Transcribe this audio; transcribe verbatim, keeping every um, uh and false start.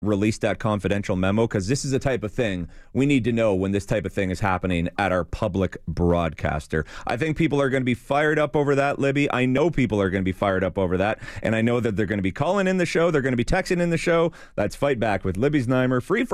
released that confidential memo, because this is the type of thing we need to know when this type of thing is happening at our public broadcaster. I think people are going to be fired up over that, Libby. I know people are going to be fired up over that, and I know that they're going to be calling in the show. They're going to be texting in the show. That's Fight Back with Libby Znaimer, free for